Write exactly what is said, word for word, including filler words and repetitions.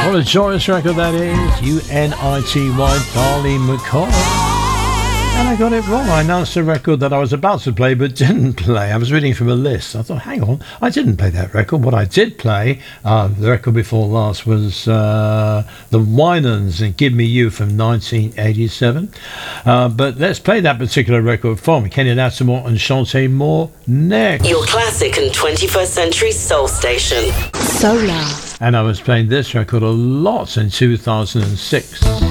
What a joyous record that is. U N I T Y, Darlene McCall. And I got it wrong. I announced a record that I was about to play but didn't play. I was reading from a list. I thought, hang on, I didn't play that record. What I did play, uh, the record before last, was uh, the Winans and Give Me You from nineteen eighty-seven. Uh, but let's play that particular record from Kenny Lattimore and Chanté Moore next. Your classic and twenty-first century soul station. Solar. And I was playing this record a lot in two thousand six.